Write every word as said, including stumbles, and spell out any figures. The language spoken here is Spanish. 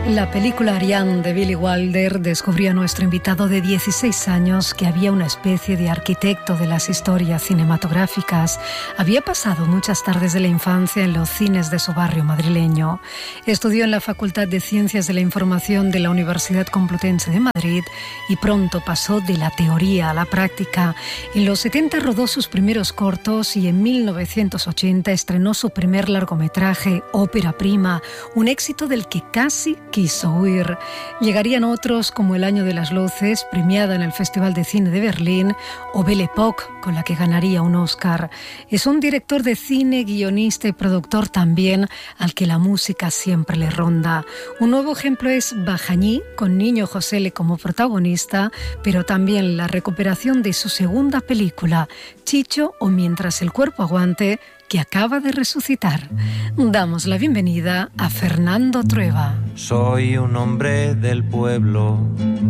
La película Ariane de Billy Wilder descubrió a nuestro invitado de dieciséis años que había una especie de arquitecto de las historias cinematográficas. Había pasado muchas tardes de la infancia en los cines de su barrio madrileño. Estudió en la Facultad de Ciencias de la Información de la Universidad Complutense de Madrid y pronto pasó de la teoría a la práctica. En los setenta rodó sus primeros cortos y en mil novecientos ochenta estrenó su primer largometraje, Ópera Prima, un éxito del que casi quiso huir. Llegarían otros como El año de las luces, premiada en el Festival de Cine de Berlín, o Belle Époque, con la que ganaría un Oscar. Es un director de cine, guionista y productor también, al que la música siempre le ronda. Un nuevo ejemplo es Bajañí, con Niño Josele como protagonista, pero también la recuperación de su segunda película, Chicho o Mientras el cuerpo aguante, que acaba de resucitar. Damos la bienvenida a Fernando Trueba. Soy un hombre del pueblo